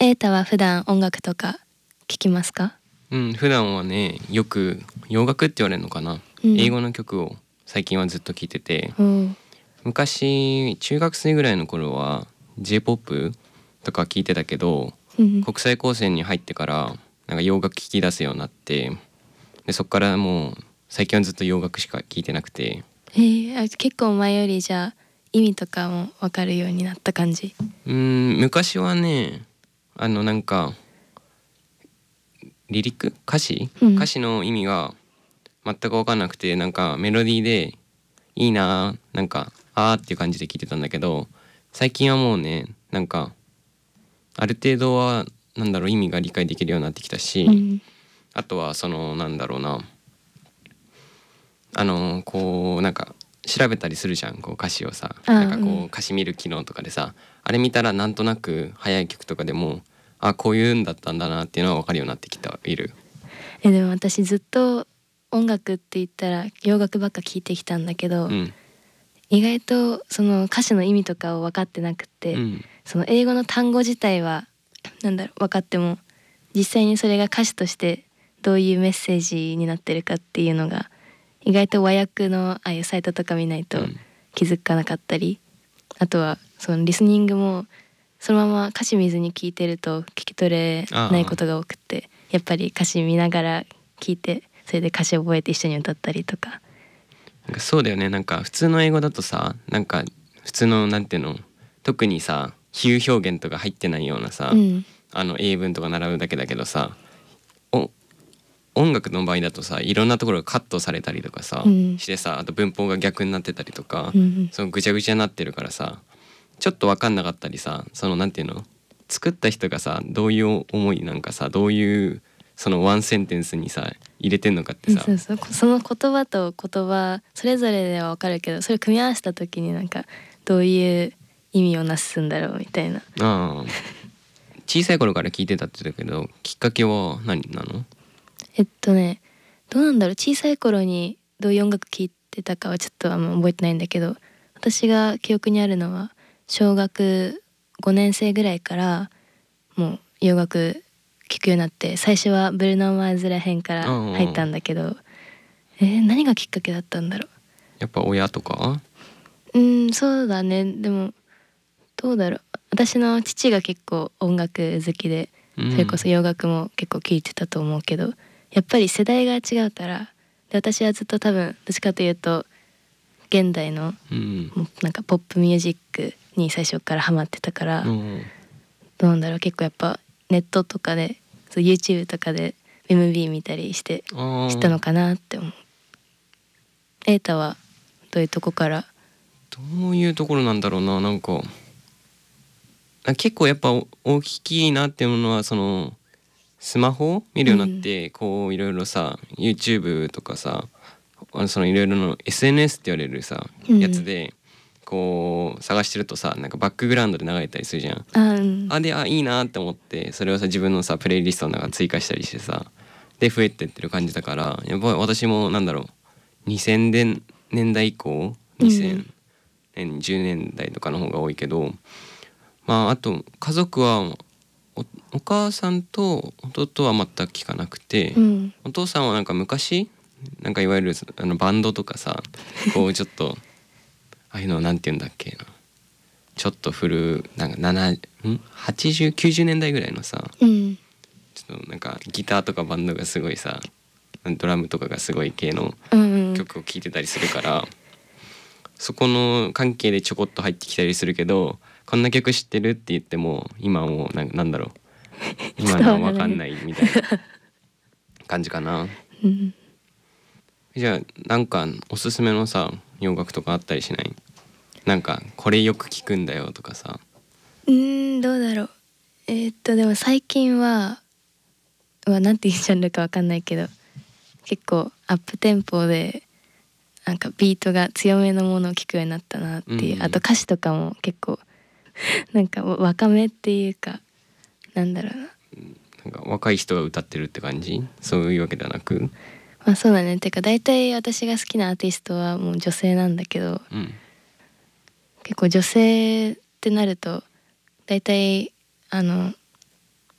エータは普段音楽とか聴きますか？ 普段はねよく洋楽って言われるのかな、英語の曲を最近はずっと聴いてて、昔中学生ぐらいの頃は J-POP とか聴いてたけど、国際高専に入ってからなんか洋楽聴き出すようになって、でそっからもう最近はずっと洋楽しか聴いてなくて。 結構前よりじゃあ意味とかも分かるようになった感じ？ 昔はねなんかリリック歌詞の意味が全く分かんなくて、なんかメロディーでいいな、なんかあーっていう感じで聞いてたんだけど、最近はもうねなんかある程度はなんだろう意味が理解できるようになってきたし、あとはそのなんだろうな、こうなんか調べたりするじゃん、こう歌詞をさ、なんかこう歌詞見る機能とかでさ、あれ見たらなんとなく早い曲とかでもこういうんだったんだなっていうのは分かるようになってきている。 でも私ずっと音楽って言ったら洋楽ばっか聴いてきたんだけど、意外とその歌詞の意味とかを分かってなくて、その英語の単語自体はなんだろう分かっても、実際にそれが歌詞としてどういうメッセージになってるかっていうのが意外と和訳のああいうサイトとか見ないと気づかなかったり、あとはそのリスニングもそのまま歌詞見ずに聞いてると聞き取れないことが多くて、やっぱり歌詞見ながら聞いて、それで歌詞覚えて一緒に歌ったりとか。 なんかそうだよね、なんか普通の英語だとさ、なんか普通のなんていうの、特にさ比喩表現とか入ってないようなさ、英文とか習うだけだけどさ、音楽の場合だとさいろんなところがカットされたりとかさ、してさ、あと文法が逆になってたりとか、そのぐちゃぐちゃになってるからさ、ちょっと分かんなかったりさ、そのなんていうの、作った人がさどういう思いなんかさ、どういうそのワンセンテンスにさ入れてんのかってさ、 その言葉と言葉それぞれでは分かるけど、それ組み合わせた時になんかどういう意味をなすんだろうみたいな。 小さい頃から聞いてたって言ったけど、きっかけは何なの？ どうなんだろう、小さい頃にどういう音楽聴いてたかはちょっとあんま覚えてないんだけど、私が記憶にあるのは小学5年生ぐらいからもう洋楽聴くようになって、最初はブルーノ・マーズらへんから入ったんだけど、何がきっかけだったんだろう。 やっぱ親とか？ そうだね。でもどうだろう、私の父が結構音楽好きで、それこそ洋楽も結構聴いてたと思うけど、やっぱり世代が違うから、で私はずっと多分どっちかというと現代の、なんかポップミュージックに最初からハマってたから、どうなんだろう、結構やっぱネットとかでそう YouTube とかで MV 見たりして知ったのかなって思う。瑛太はどういうとこから？ どういうところなんだろうな、なんか結構やっぱ大きいなっていうのは、そのスマホを見るようになって、こういろいろさ YouTube とかさ、そのいろいろの SNS って言われるさ、やつでこう探してるとさ、なんかバックグラウンドで流れたりするじゃん。でいいなって思って、それをさ自分のさプレイリストの中追加したりしてさ、で増えてってる感じだから、やっぱ私もなんだろう、2000年代以降2010年代とかの方が多いけど、あと家族はお母さんと弟は全く聞かなくて、お父さんはなんか昔なんかいわゆるバンドとかさ、こうちょっとああいうのなんて言うんだっけな、ちょっとなんか80、90年代ぐらいのさ、ちょっとなんかギターとかバンドがすごいさ、ドラムとかがすごい系の曲を聴いてたりするから、そこの関係でちょこっと入ってきたりするけど、こんな曲知ってるって言っても今はもうなんだろう今のは分かんないみたいな感じかな。じゃあなんかおすすめのさ洋楽とかあったりしない？なんかこれよく聞くんだよとかさ。 どうだろう。でも最近はなんていうジャンルか分かんないけど、結構アップテンポでなんかビートが強めのものを聞くようになったなっていう、あと歌詞とかも結構なんか若めっていうか、なんだろうな、 なんか若い人が歌ってるって感じ？そういうわけではなく、 そうだね。てか大体私が好きなアーティストはもう女性なんだけど、結構女性ってなると大体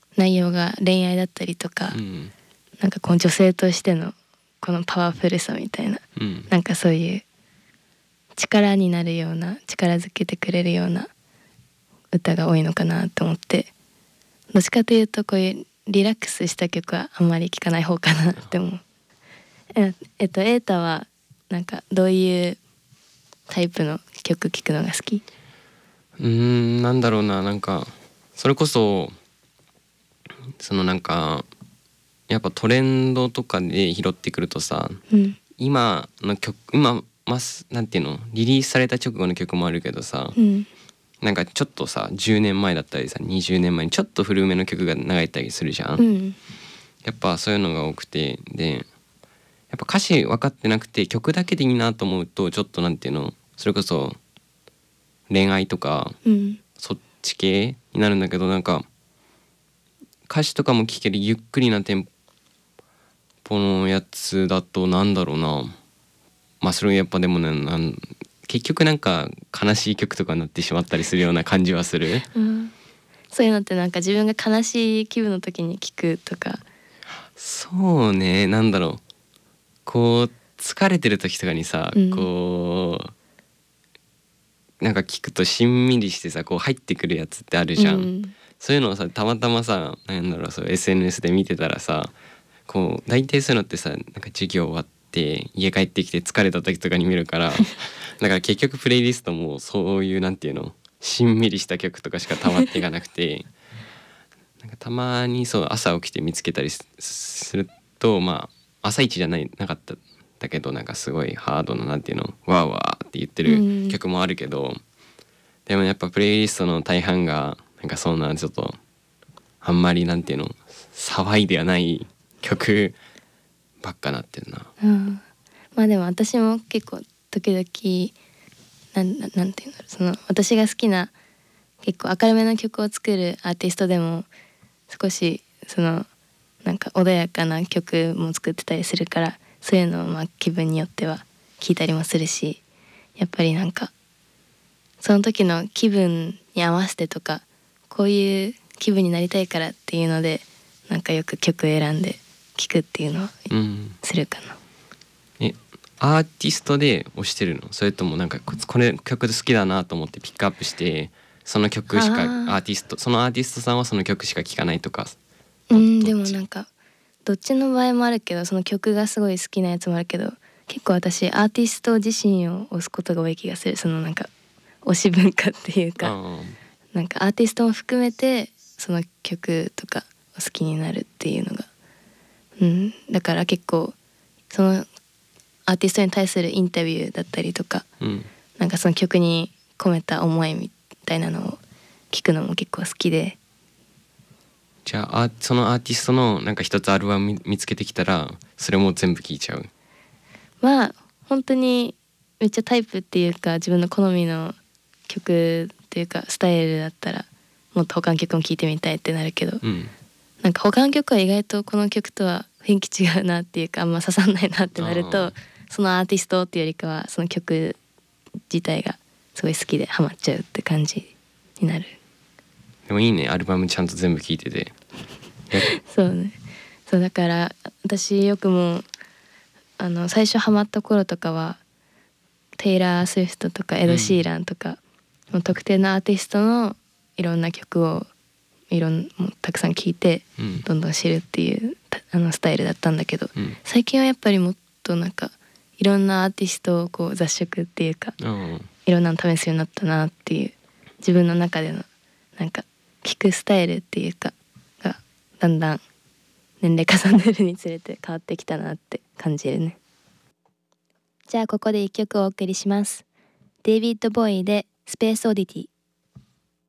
内容が恋愛だったりとか、なんかこの女性としてのこのパワフルさみたいな、なんかそういう力になるような、力づけてくれるような歌が多いのかなと思って、どっちかというとこういうリラックスした曲はあんまり聴かない方かなって思う。瑛太はなんかどういうタイプの曲聴くのが好き？ なんだろうな、なんかそれこそそのなんかやっぱトレンドとかで拾ってくるとさ、今の曲、なんていうの、リリースされた直後の曲もあるけどさ、なんかちょっとさ10年前だったりさ20年前にちょっと古めの曲が流れたりするじゃん、やっぱそういうのが多くて、でやっぱ歌詞分かってなくて曲だけでいいなと思うと、ちょっとなんていうの、それこそ恋愛とか、そっち系になるんだけど、なんか歌詞とかも聴けるゆっくりなテンポのやつだと、なんだろうな、それやっぱでもね、結局なんか悲しい曲とかになってしまったりするような感じはする、 そういうのってなんか自分が悲しい気分の時に聴くとか。 そうね、なんだろう、こう疲れてる時とかにさ、こうなんか聞くとしんみりしてさ、こう入ってくるやつってあるじゃん、そういうのをさたまたまさ、なんだろう、そう SNS で見てたらさ、こう大体そういうのってさ、なんか授業終わって家帰ってきて疲れた時とかに見るからだから結局プレイリストもそういうなんていうの、しんみりした曲とかしか溜まっていかなくてなんかたまにそう朝起きて見つけたりすると、朝一じゃなかっただけど、なんかすごいハードななんていうの、わーわーって言ってる曲もあるけど、でもやっぱプレイリストの大半がなんかそんなちょっとあんまりなんていうの、騒いではない曲ばっかなってんな。 でも私も結構時々なんていうんだろう、その私が好きな結構明るめの曲を作るアーティストでも少しそのなんか穏やかな曲も作ってたりするから、そういうのを気分によっては聴いたりもするし、やっぱりなんかその時の気分に合わせてとか、こういう気分になりたいからっていうのでなんかよく曲選んで聴くっていうのはするかな。 アーティストで推してるの？それともなんかこれ曲好きだなと思ってピックアップしてその曲しかそのアーティストさんはその曲しか聴かないとか？ でもなんかどっちの場合もあるけど、その曲がすごい好きなやつもあるけど、結構私アーティスト自身を推すことが多い気がする。そのなんか推し文化っていうか、なんかアーティストも含めてその曲とかを好きになるっていうのが、だから結構そのアーティストに対するインタビューだったりとか、なんかその曲に込めた思いみたいなのを聞くのも結構好きで。 じゃあそのアーティストのなんか一つアルバム見つけてきたらそれも全部聴いちゃう？ 本当にめっちゃタイプっていうか自分の好みの曲っていうかスタイルだったらもっと他の曲も聴いてみたいってなるけど、なんか他の曲は意外とこの曲とは雰囲気違うなっていうか、あんま刺さんないなってなると、そのアーティストっていうよりかはその曲自体がすごい好きでハマっちゃうって感じになる。 でもいいね、アルバムちゃんと全部聴いててそうね。そうだから私よくも最初ハマった頃とかはテイラー・スウィフトとかエド・シーランとか、もう特定のアーティストのいろんな曲をもうたくさん聴いてどんどん知るっていうスタイルだったんだけど、最近はやっぱりもっとなんかいろんなアーティストをこう雑食っていうか、いろんなの試すようになったなっていう、自分の中でのなんか聴くスタイルっていうかがだんだん年齢重ねるにつれて変わってきたなって感じるね。じゃあここで一曲お送りします。デイビッド・ボーイでスペースオディティ。